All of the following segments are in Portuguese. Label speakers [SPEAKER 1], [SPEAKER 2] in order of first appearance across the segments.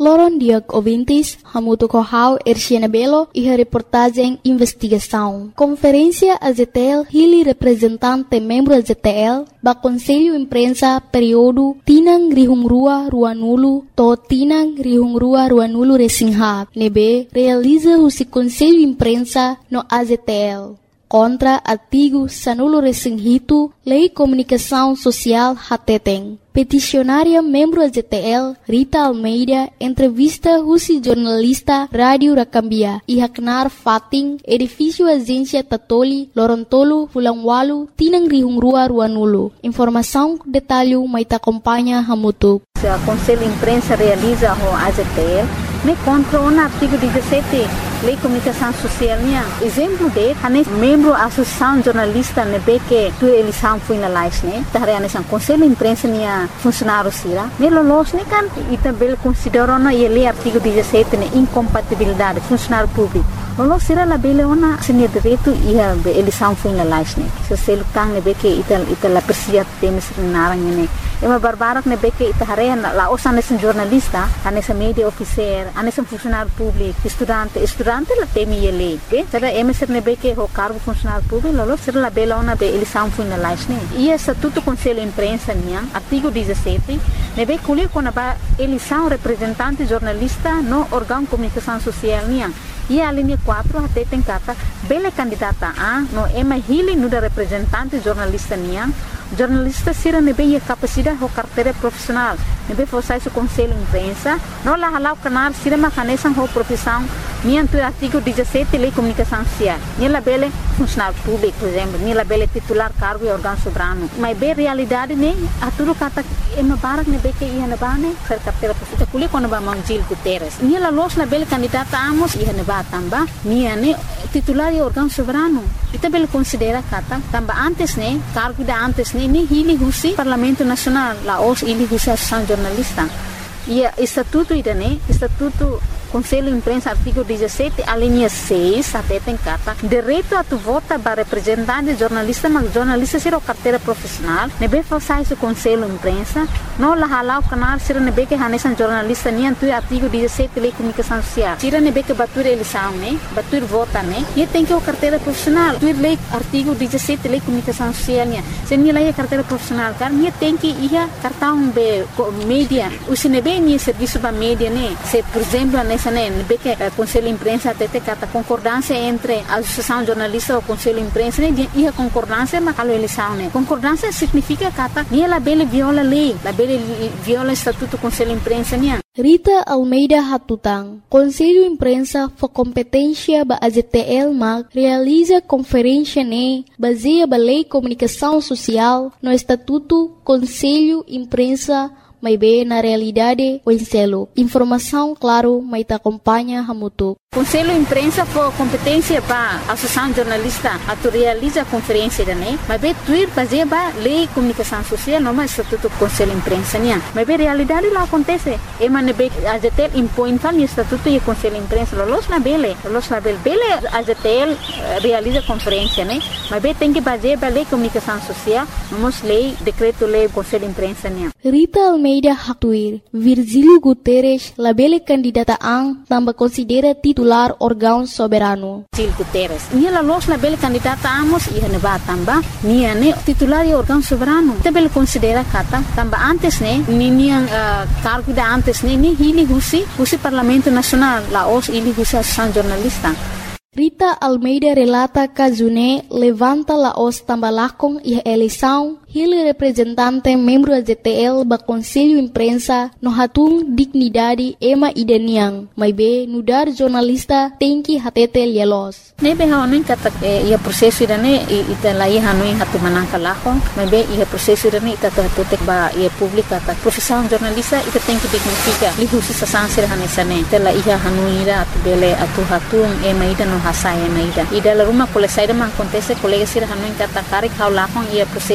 [SPEAKER 1] Loron Diag Ouvintes, Hamuto Corral, Erciana Belo e a reportagem Investigação. Conferência AZTL, Hili representante membro AZTL, ba Conselho Imprensa período Tinang Rihungrua Ruanulu, to Tinang Rihungrua Ruanulu Resinghab, nebe realiza o Conselho Imprensa no AZTL. Contra artigo Sanulo Resinghito, Lei Comunicação Social Hateteng. Peticionária membro AZTL, Rita Almeida, entrevista Rusi jornalista Rádio Rakambia e Haknar Fating, edifício Agência Tatoli, Lorontolo, Fulangwalu, Tinang Rihungrua Ruanulu. Informação, detalhe, maita acompanha Hamutu.
[SPEAKER 2] O Conselho Imprensa realiza o AZTL, me contra o artigo 17, Lei Comunicação Social. Exemplo de, membro da Associação Jornalista, que a eleição foi na live, o Conselho Imprensa funcionário sira. Nelos kan também considera o artigo 17 incompatibilidade funcionário público. Lolo sira la bele ona seni direito e a eleição foi na live. Se você lutar que ita la persia temes narang ne. Ema barbarak que ita hare la osa nesse jornalista, nesse media officer, nesse funcionário público, estudante la temi ele. Será emeser que o cargo funcionário público, lolo sira la bele ona be eleição foi na live. E estatuto Conselho Imprensa artigo 17, nebe kulir kona ba eleição representante jornalista no órgão comunicação social E a linha 4 até tem cata bela candidata a no ema hili no da representante jornalista jornalista sira nebe capacidade ou carteira profissional nebe forçar o Conselho Imprensa no la halau canal sira macanesan ho profissão tu artigo 17 Lei Comunicação Social la bela funcionário público por exemplo la bela titular cargo e órgão soberano mas bem realidade a tudo cata ema barak nebe que ia na bane ser carteira profissional kulir quando ba Mangil Guterres la los na bela candidata amos ia na tamba titular e órgão soberano e também considera kata tamba antes cargo da antes ni hili husi Parlamento Nacional la os hili husi Associação Jornalista e estatuto estatuto Conselho Imprensa artigo 17 a linha 6 até tem carta direito a tu vota para representante jornalista mas jornalista ser carteira profissional nebe façais o Conselho Imprensa no la halau canal ser nebe que hanesan jornalista tu artigo 17 Lei Comunicação Social tira nebe que batur eleição batur vota e tem que o carteira profissional tu lei artigo 17 Lei Comunicação Social se ni lei carteira profissional car tem que ia cartão be mídia o sinebe ni serviço ba mídia se por exemplo que o Conselho Imprensa até cata concordância entre a Associação Jornalista e o Conselho Imprensa e a concordância mas a eleição concordância significa cata ela bele viola a lei la bele viola o estatuto do Conselho Imprensa
[SPEAKER 1] Rita Almeida Hatutang, Conselho Imprensa for competência ba AZTL mag realiza conferência baseia ba Lei Comunicação Social no Estatuto Conselho Imprensa mas bem na realidade o enselo. Informação, claro, mas te acompanha Hamutu.
[SPEAKER 2] Conselho Imprensa for competência para a Associação Jornalista a tu realiza a conferência mas bem tuir baseia ba Lei Comunicação Social não mais Estatuto Conselho Imprensa mas bem realidade lá acontece ema nebe AZTL impõe tal Estatuto e Conselho Imprensa los na bele AZTL realiza conferência mas bem tem que baseia ba Lei Comunicação Social vamos lei decreto lei Conselho Imprensa
[SPEAKER 1] Rita Almeida Hatuir, Virgílio Guterres, labele candidata também considera titular órgão soberano.
[SPEAKER 2] Virgílio Guterres, la los labele candidata amos e neba tamba, titular e órgão soberano. Também considera kata tamba antes cargo da antes ni hili husi Parlamento Nacional, la os hili husi Associação Jornalista.
[SPEAKER 1] Rita Almeida relata Kazune levanta la os tambalakong e eleição Hili representante membro AZTL ba Conselho Imprensa no hatung dignidade ema ideniang mas be nudar jornalista tem que hatete lielos
[SPEAKER 2] nebe hanuin kata ia proseso idane ita lai hanuin hatu manangka lakong mas be ia proseso idane ita tutek ba ia publika ta profissão jornalista ita tem que dignifica li husi sasansir hanesane tela ia hanuira atu bele atu hatung ema ida no hasai ema ida la ruma kole saida man acontece colega sir hanuin kata karik hau lakong ia proseso idane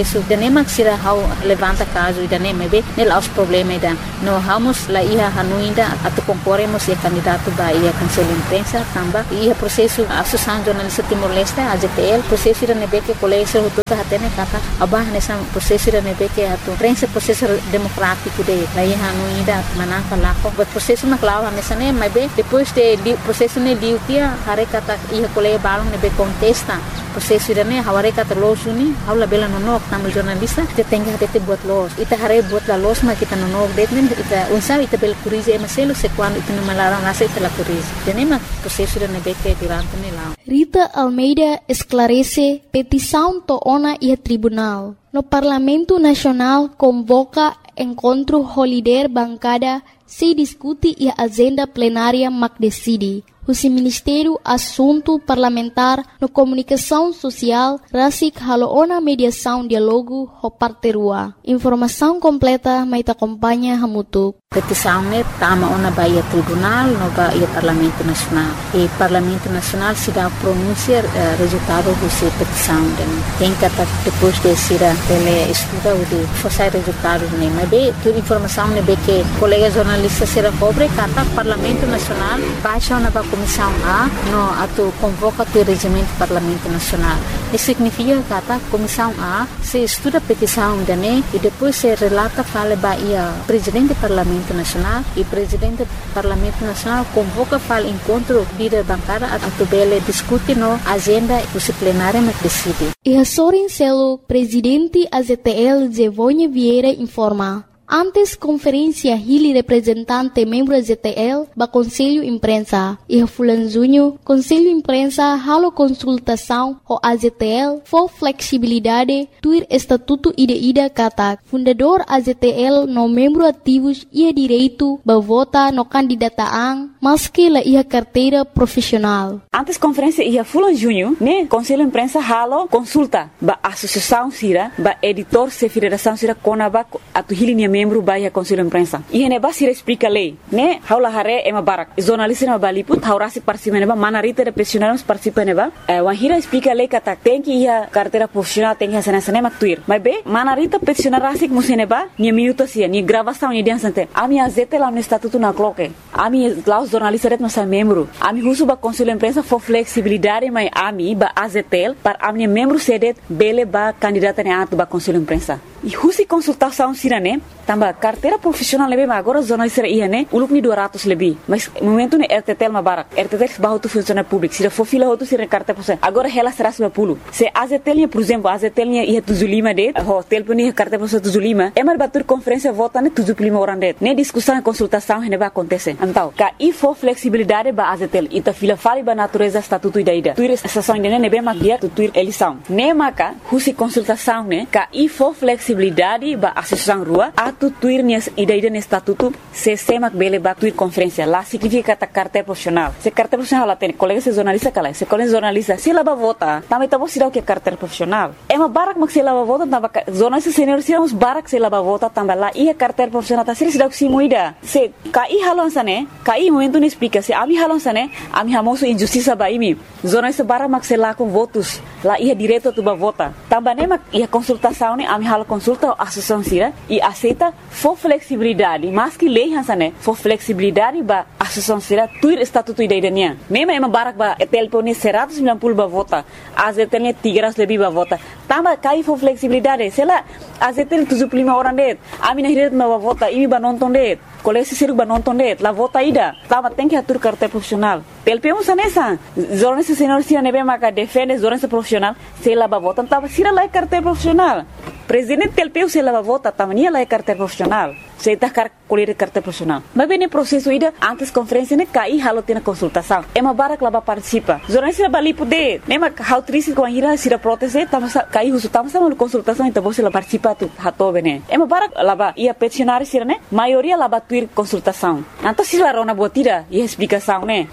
[SPEAKER 2] nema sira hau levanta caso ida nem be nela os problema ida no vamos lá ia hanuinda atu concorremos e candidato ba ia cancela imprensa tamba ia processo associação jornalista Timor-Leste AZTL processo ida nebe que colégio tudo hatene kata abah nessa processo ida nebe que atu prensa processo democrático de lá ia hanuinda manaka lá o processo na clava nessa nem be depois de processo ne diu dia hare kata ia colégio balong nebe contesta processo ida ne haware kata losuni haula bela nonok tamu jornalista te tenga hate buat los ita hare buat la los ma kita nonok detmen ita unsa ita bel kurize emaselo se quando ita numalarang asa ita la kurize tenema processo ida nebe que durante ne lá
[SPEAKER 1] Rita Almeida esclarece petição toona e tribunal. No Parlamento Nacional convoca encontro holiday bancada se discute e a agenda plenária mac decide. O Ministério Assunto Parlamentar no Comunicação Social rasik haloona mediação diálogo ho parterua. Informação completa mai te acompanha hamutuk.
[SPEAKER 2] Petição ne tama ona baia tribunal no baia Parlamento Nacional. E Parlamento Nacional se dá pronunciar resultado dessa petição. Tem que depois de ser ele estuda o de fazer resultados ne. Mas bem, toda informação ne be que colega jornalista será cobre kata Parlamento Nacional baixa na Comissão A no atu convoca o regimento Parlamento Nacional. Isso significa que a Comissão A se estuda a petição da NE e depois se relata fala baia presidente do Parlamento Nacional e presidente do Parlamento Nacional convoca fala encontro líder bancada a tubele discute no agenda do plenário mas decide.
[SPEAKER 1] E a Sorin Celo, presidente AZTL Zevonha Vieira informa. Antes conferência Hili representante membro AZTL ba Conselho Imprensa e Fulan Junho Conselho Imprensa halo consultação o AZTL for flexibilidade tuir estatuto ida kata fundador AZTL no membro ativos ia direito ba vota no candidataan maski la ia carteira profissional.
[SPEAKER 3] Antes conferência ia Fulan Junho ne Conselho Imprensa halo consulta ba associação sira ba editor se federação sira konaba atu Hili membro baia Conselho Imprensa. E hene ba sira explica lei, né? Haula hare ema barak. Jornalista na baliput, haurasi participa neba, manarita de profissionais participa neba. Wahira explica lei kata tem que ia carteira profissional tem que hacer sana maktuir. Mas be, manarita profissional rasik museneba, ni minuto sia, ni gravação ni dia sante. Ami azete lá no estatuto na cloque. Ami lá os jornalistas ret masa membro. Ami husu ba Conselho Imprensa for flexibilidade mai ami ba azetel para ami membro sedet bele ba candidata ne atu ba Conselho Imprensa. E husi consultação sirane tamba carteira profissional lebe agora jornalista ia ne uluk ni 200 lebih mas momento ne RTTL ma barak RTTL bahu tu funcionário público sira for fila outro sira carteira profissional agora ela será 150 se AZTL por exemplo AZTL ia 75 de ho telefone carteira profissional 75 é mar batur conferência vota ne 75 orang de ne discussão e consultação ne ba acontece então ka e for flexibilidade ba AZTL ita fila fali ba natureza estatuto ida tuir estação ne be magia tu tuir eleição ne maka husi consultação ne ka e for flexibilidade ba associação rua atu tuir nias ida ne estatuto se semak bele ba tuir conferência lá significa ta carteira profissional se carteira profissional lá tem colega se jornalista kala se colega jornalista se lá ba vota também tá bom se dá o que carteira profissional é uma barak mak se lá ba vota tamba jornalista senior se uns barak se lá ba vota tamba lá e a carteira profissional tá se dá o que moida se kai halon sane kai momento ne explica se ami halon sane ami hamoso injustiça ba imi jornalista barak mak se lá com votos lá ia direto tu ba vota tamba ne mak ia consultação ne ami halo consulta a associação sira e aceita for flexibilidade mas que lei hansane for flexibilidade ba associação sira tuir estatuto idaiania nema ema barak ba telefone 190 ba vota azetelne 300 lebih ba vota tamba kai for flexibilidade sela azetel 75 orang det ami na hiret ma ba vota imi ba nonton det kolesi siru ba nonton det la vota ida tamba tem que atur carteira profissional telpeu sanesa jornalista senior sira nebe maka defende jornalista profissional sela ba vota tamba sira la carteira profissional presidente telpeu sela ba vota tamba nia la carteira profissional se tá colher carteira profissional mas bem no processo ida antes conferência ne kai halo tena consultação é uma barak lá ba participa jornalista bali poder nema how triste com a ira sira proteste tamba kai husu tamba sama consultação então você lá participa tu hato bene é uma barak lá ba ia peticionário sira ne maioria lá ba tuir consultação então se lá rona botira e explicação ne bem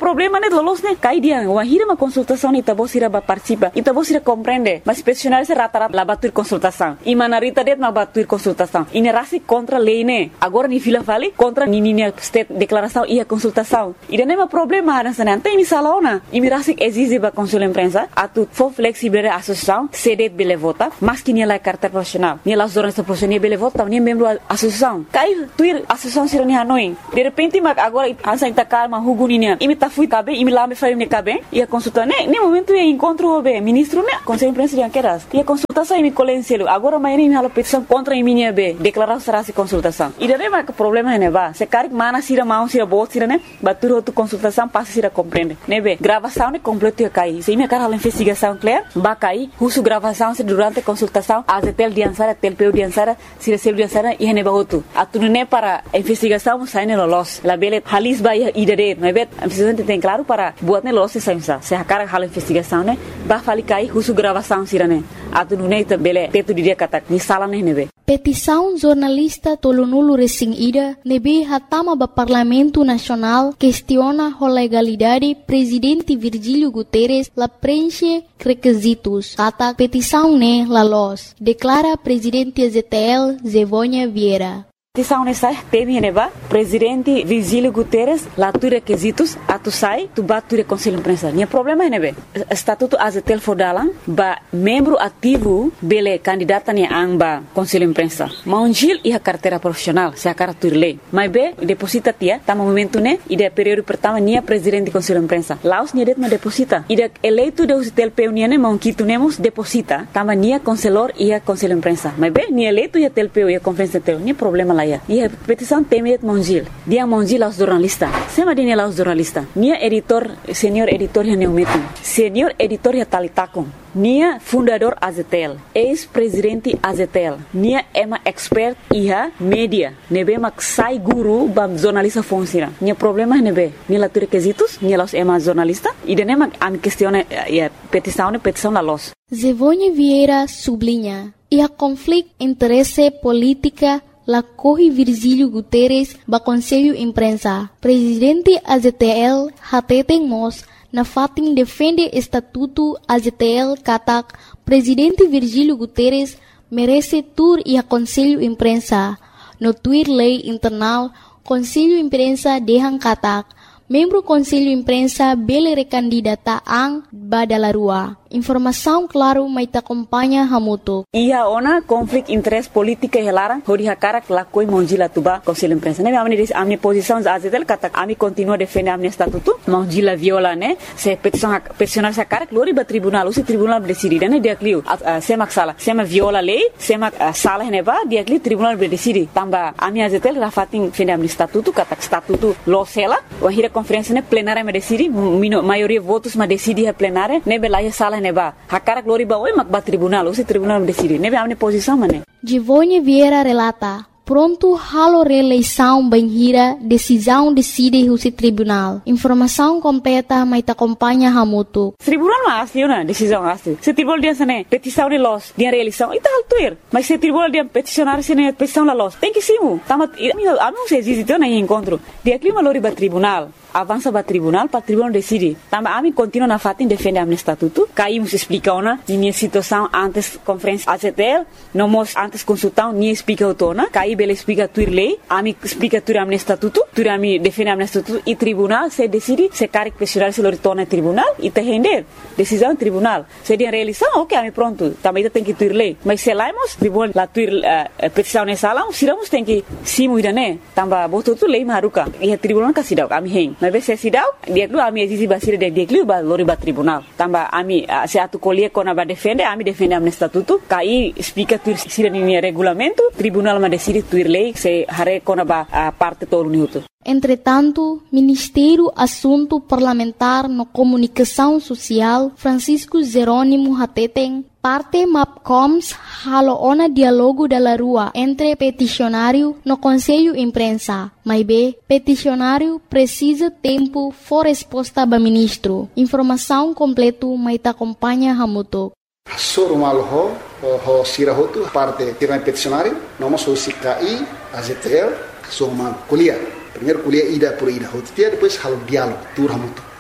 [SPEAKER 3] problema né lolos né cai dia wahira uma consultação ita bosira ba participa ita bosira compreende mas peticionário se rata-rata lá batur consultação e manarita det ma batur consultação e nerasi contra lei né agora ni fila vale contra nininha state declaração e a consultação e não é problema nessa né tem misalona e mirasi exige ba consul imprensa atu for flexible associação cede bele vota mas que nie la carta profissional nie la jornalista profissional bele vota nie membro associação cai tuir associação sirani hanoi de repente mas agora ansa ita calma huguninia e me tá fui cabe e me lá me faz me cabe e a consulta né nem momento é encontro o ministro né conselho imprensa de anqueras e a consultação e me colencielo agora mais nem me petição contra a minha b declarar será se consultação e daí mas problema né va se cari mana sira mau sira bot sira né batur outro consultação passa sira compreende né be gravação né completo cai se me cara a investigação clear ba cai uso gravação se durante a consultação a tel diansara telpeu diansara sira sel diansara e ne ba outro atunu né para investigação sai né lolos la bele halis ba idade mas bet a investigação tem claro para buat né lolos se a cara a investigação né ba fali cai uso gravação sira né atunu né bele teto dia kata ni sala né be
[SPEAKER 1] petição jornalista tolonulu recém ida nebe hatama ba Parlamento Nacional questiona a legalidade presidente Virgílio Guterres la preenche requisitos kata petição ne la los declara presidente ZTL Zevônia Vieira.
[SPEAKER 3] Petição nessa teme neba presidente Virgílio Guterres lá tu requisitos atu sai tu bature conselho imprensa nem problema nebe estatuto azetel fodalan ba membro ativo bele candidata ne amba conselho imprensa maunjil e a carteira profissional se a carteira lei mas be deposita tia tá momento né e de período pertama nia presidente conselho imprensa laos nia det ma deposita e de eleito de azetel peunia ne maunquito nemos deposita tama nia conselor e a conselho imprensa mas be nia eleito e a telpeu e a conferência tel nem problema lá. E a petição tem Mongil. Dia Mongil aos jornalistas. Sema dine aos jornalistas. Nia editor, senhor editor ya neumetin. Senhor editor ya talitakon. Nia fundador Azetel. Ex-presidente Azetel. Nia ema expert iha media. Nebe mak sai guru bam jornalista funciona. Nia problema nebe. Nia la requisitos. Nia los ema jornalista. E de nema am questione petição la los.
[SPEAKER 1] Zevônia Vieira sublinha. E a conflito interesse política la corre Virgílio Guterres ba Conselho Imprensa. Presidente AZTL hateten mos na fatin defende estatuto AZTL katak Presidente Virgílio Guterres merece tur e a Conselho Imprensa. No tuir lei internal Conselho Imprensa dehan katak membro Conselho Imprensa bele recandidata ang badalarua. Informação claro mai ta acompanha hamuto.
[SPEAKER 3] Ia ona conflito interesse política helara hori hakara lakoi monjila tuba Conselho Imprensa. Ne amni posição azetel kata ami continua defende amni estatuto. Monjila viola ne se peticionar sa cara glori ba tribunal, o tribunal decide ne dia clio semak sala, sema viola lei, sema sala ne ba dia clio tribunal decide. Tamba ami azetel rafatin defende amni estatuto kata estatuto losela, o hira conferência ne plenária me decide, maioria votos ma decide a plenária, ne belaya sala neba hakara glori ba oi mak ba tribunal o tribunal decide nebe amne posição mané
[SPEAKER 1] Zevônia Vieira relata pronto halo reeleição banhira decisão decide o tribunal informação completa mai ta acompanha hamuto
[SPEAKER 3] tribunal mas na decisão asli se tribunal dia sane petição de los dia reeleição ita altuir mas se tribunal dia peticionar sene petição la los tem que simu tamat ami se existe na encontro dia clima lori ba tribunal avança para tribunal decide. Também a mim continua na fatin defende a estatuto. Caímos explicar ona minha situação antes conferência AZTL, não mos antes consultão nem explica o tona. Caí bela explica tudo lei, a mim explica tudo a estatuto, tudo a mim defende a estatuto e tribunal se decide se caric questionar se retorna tribunal e te render decisão tribunal. Se dia reeleição, ok, a mim pronto. Também tem que tudo lei, mas se laimos tribunal la tudo petição nessa sala, siramos tem que simu ida né. Também botou tudo lei maruca e a tribunal que se dá a mim mas se sidau dia klu ami exisi basir dia klu ba lori ba tribunal tamba ami se atu colie kona ba defende ami defende am estatuto kai explica tu sira ni regulamento tribunal ma decide tuir lei se hare kona ba parte todo minuto.
[SPEAKER 1] Entretanto, Ministério Assunto Parlamentar no Comunicação Social Francisco Jerônimo Hateten parte MAPCOMS haloona diálogo da rua entre peticionário no Conselho Imprensa. Mas B, peticionário precisa tempo for resposta ba ministro. Informação completo mai ta acompanha hamuto.
[SPEAKER 4] Soro malho ho sirahotu parte tirana peticionário, nós somos CKI, AZTL, somos kuliah. Primeiro kuliah ida por ida, depois halo diálogo, tur hamuto.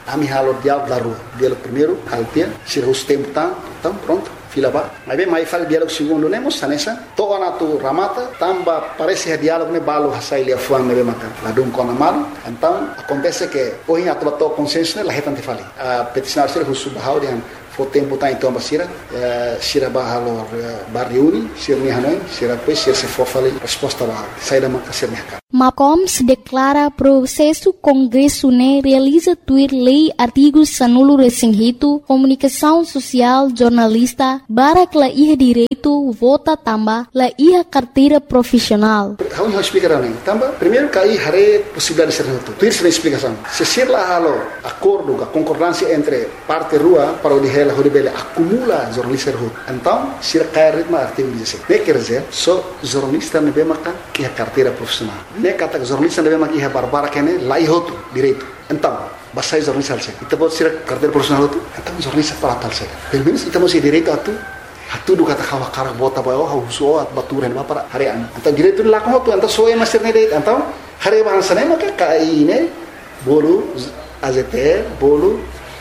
[SPEAKER 4] A mim halo diálogo da rua. Diálogo primeiro, altia, se os tempo então pronto. Fila ba. Mas bem, mais fala diálogo segundo, lemos, sanessa. Toa na tu ramata, tamba parece diálogo ne balo hasai lia fuang ne mata. Ladum kona malu. Então, acontece que hoje a tua consenso ne la hetante fali. A peticionar ser o subhau de fo tempo tá então basira, sira bahalo barriuni, sira ni hanoi, sira depois sira se for fali resposta ba. Saída maka sira mercado.
[SPEAKER 1] MACOMS declara processo Congresso ne realiza tuir lei artigos sanulo resinghito, comunicação social, jornalista, barak la iha direito, vota tamba, la iha carteira profissional.
[SPEAKER 4] Vamos explicar nem. Tamba, primeiro cai hare possibilidade de ser tudo. Tuir sem explicação. Se ser lá halo acordo, a concordância entre parte rua para o de ela horibele acumula jornalista rua. Então, se cai ritmo artigo 16. Ne quer dizer, só jornalista ne be makan iha carteira profissional. Ne kata jornalista deve maki barbara kene lai hotu direito. Então, basta jornalista alse. Ita pode ser carteira profissional hotu. Então jornalista para tal se. Pelo menos ita mesti direito atu do kata kawa karak bota bayo hauso at baturen ba para harian. Então direito la ko hotu, então soe master ne direito. Então hare bahasa ne maka kai ne bolu AZT bolu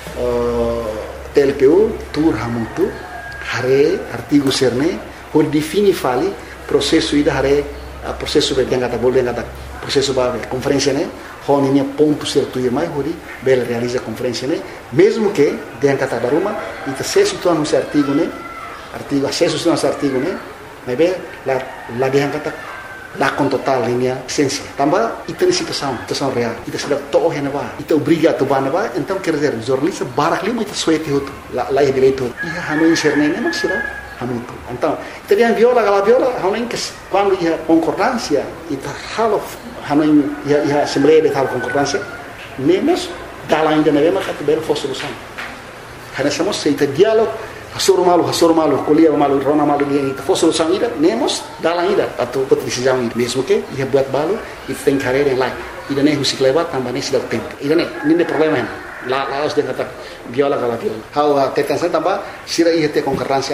[SPEAKER 4] TLPU tur hamutu hare artigo serne por defini fali processo ida hare processo be yang kata boleh kata processo ba conferência né honinya ponto certo e mais hori bela realiza conferência né mesmo que yang kata daruma ita acesso tu anu artigo né artigo acesso tu anu artigo né mas be la yang kata la con total linha ciência tambah ita ni situação real ita sudah toh hena ba ita obriga tu ba ba então quer dizer jornalista barak lima ita suete hotu la direito ia hanu inserne né mas será muito. Então, teriam viola, hanoin que quando ia concordância, ita halo hanoin ia assembleia de tal concordância, nemos dala ainda neve mas catibero fosse solução. Hanasamos se ita diálogo, hasoro malu, colia malu, rona malu dia ita fosse solução ida, nemos dala ainda atau decisão ida, mesmo que ia buat balu, ita tem carreira em lá, ida nem rusik lewat tambah nem sedang tempo. Ida nem problema lá os de kata viola. Hau tetansa tambah sira ia ter concordância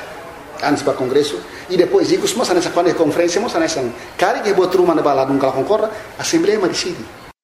[SPEAKER 4] antes para congresso e depois digo mas nessa quando conferência mas nessa cara que botou uma na balada nunca concorda a assembleia decide.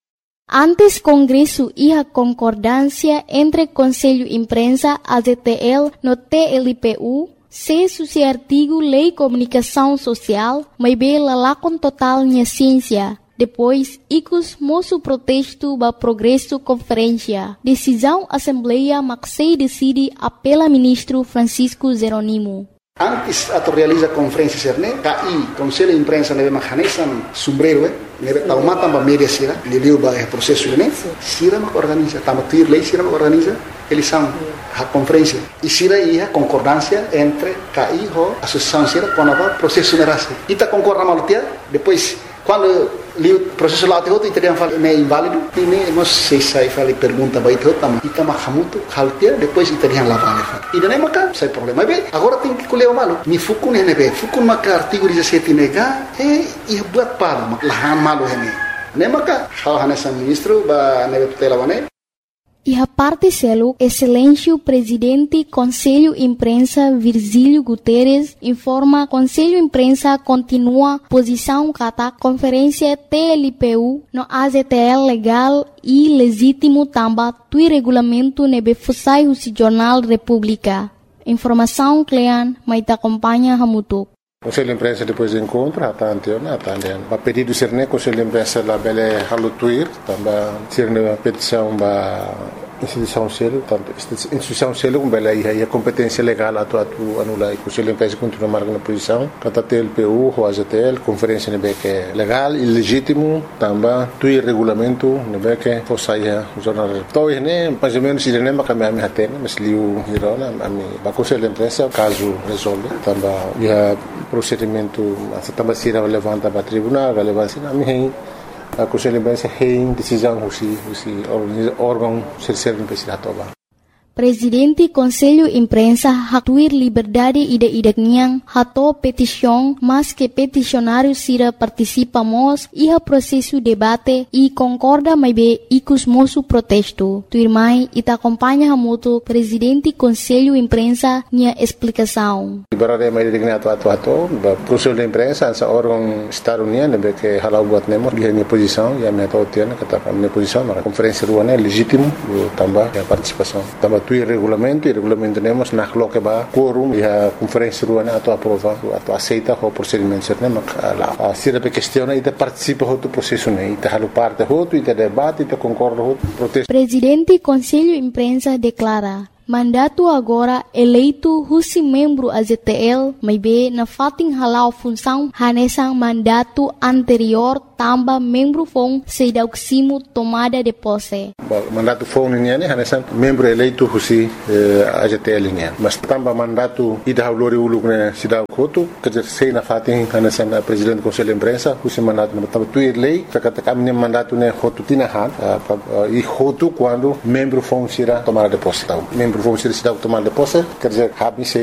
[SPEAKER 1] Antes congresso ia concordância entre Conselho Imprensa AZTL no TLPU se suci artigo lei comunicação social mas bela lá com total minha ciência. Depois, icus moço protesto ba progresso conferência. Decisão assembleia maxei decide apela ministro Francisco Jeronimo.
[SPEAKER 4] Antes a realiza conferência serne, KI, Conselho de Imprensa neve mahanesan sombrero, neve taumata ba media sira, liliu ba processo ne, sira ma organiza, tamatir lei sira ma organiza, eleição a conferência. E sira ia concordância entre KI ho associação sira com a processo nerase. Ita concorda malutia, depois quando li o processo lá outro teriam falado é inválido e nem nós sei sai falei pergunta vai ter também ita mahamuto haltia depois teriam lá vale e daí maca sai problema bem agora tem que colher o malu mi fukun ne be fukun maca artigo 17 nega e buat para lahan malu ne maca hal hanesa ministro ba ne tutela wane.
[SPEAKER 1] E a parte selo, excelência presidente Conselho Imprensa Virgílio Guterres informa Conselho Imprensa continua posição kata conferência TLPU no AZTL legal e legítimo tamba tui regulamento nebe fusai husi Jornal República. Informação Clean, maita acompanha Hamutuk.
[SPEAKER 5] Conselho de Imprensa depois encontra attenzione a pedido serne Conselho de Imprensa la bele halutuir tamba serne petição ba instituição selo tanto instituição selo com bele aí a competência legal atu anula e Conselho de Imprensa continua marcando posição kata TLPU ou AZTL conferência nebe que legal e legítimo tamba tui regulamento nebe que fosaia jornal to né mais ou menos sirene ba kami hatene mas liu hirona ami ba Conselho de Imprensa caso resolve tamba ia procedimento também se levanta para tribunal relevância a mim a Conselho de Imprensa tem decisão o órgão ser imprensa toba.
[SPEAKER 1] Presidente Conselho Imprensa hatuir liberdade ida niang hato petição, mas que peticionário sira participamos iha processo debate e concorda mais bem icus moço protesto. Tuirmai ita acompanha hamuto Presidente Conselho Imprensa nia explicação.
[SPEAKER 5] Liberdade mais digna atu Conselho de Imprensa essa órgão Estado União que halau buat nemo minha posição e a minha tautiana kata minha posição na conferência ruana é legítimo também a participação também tu regulamento nemos na coloca ba quorum e a conferência ruana atu aprova atu aceita o procedimento certo mas a sira pe questiona e participa do processo né e halu parte e debate e concorda protesto.
[SPEAKER 1] Presidente Conselho Imprensa declara mandato agora eleito husi membro AZTL mas be na fating halau função hanesang mandato anterior tamba membro fong sedauksimo tomada de posse.
[SPEAKER 5] Mandato fong niya ne hanesang membro eleito husi AZTL niya. Mas tamba mandato ida haulori uluk ne sidau kotu kerja sei na fating hanesang presidente do Conselho de Imprensa husi mandato na tamba tuir lei kata ne mandato ne hotu tinahan e hotu quando membro fong sira tomada de posse. Membro vão ser tomar de posse, quer dizer,